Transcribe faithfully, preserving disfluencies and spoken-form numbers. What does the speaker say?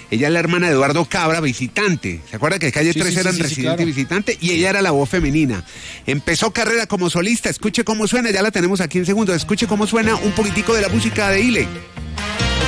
Ella es la hermana de Eduardo Cabra, Visitante. ¿Se acuerda que Calle Sí, tres sí, eran sí, sí, Residente claro. y Visitante? Y ella era la voz femenina. Empezó carrera como solista. Escuche cómo suena, ya la tenemos aquí en segundos. Escuche cómo suena un poquitico de la música de Ile.